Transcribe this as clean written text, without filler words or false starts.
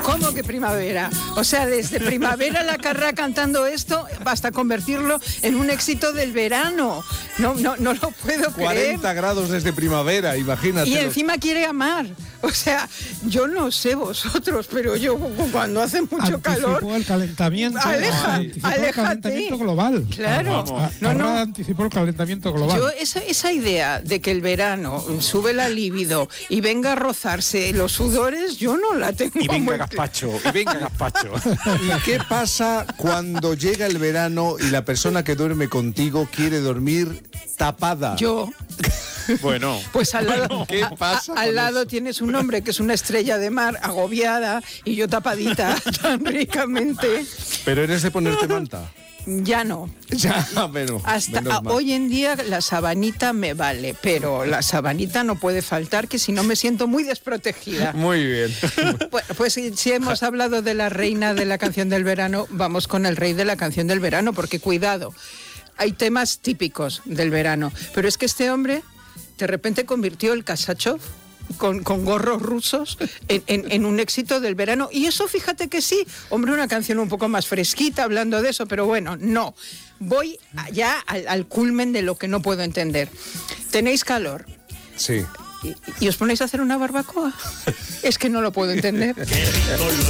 ¿Cómo que primavera? O sea, desde Primavera la Carrá cantando esto hasta convertirlo en un éxito del verano. No lo puedo 40 creer. grados desde primavera, imagínate. Y encima quiere amar. O sea, yo no sé vosotros, pero yo cuando hace mucho calor... Anticipó el calentamiento. Anticipó el calentamiento global. Claro. Anticipó el calentamiento global. Yo esa idea de que el verano sube la libido y venga a rozarse los sudores, yo no la tengo. Y venga gazpacho. ¿Y qué pasa cuando llega el verano y la persona que duerme contigo quiere dormir tapada? Yo... Bueno, pues al lado, ¿qué pasa al lado eso? tienes un hombre que es una estrella de mar agobiada y yo tapadita tan ricamente. Pero eres de ponerte manta. Ya no. Ya, menos. Hasta hoy en día la sabanita me vale, pero la sabanita no puede faltar, que si no me siento muy desprotegida. Muy bien. Pues si hemos hablado de la reina de la canción del verano, vamos con el rey de la canción del verano, porque cuidado, hay temas típicos del verano, pero es que este hombre de repente convirtió el Kasachov con gorros rusos en un éxito del verano. Y eso, fíjate que sí, hombre, una canción un poco más fresquita hablando de eso, pero bueno, no. Voy ya al culmen de lo que no puedo entender. Tenéis calor. Sí. ¿Y os ponéis a hacer una barbacoa? Es que no lo puedo entender.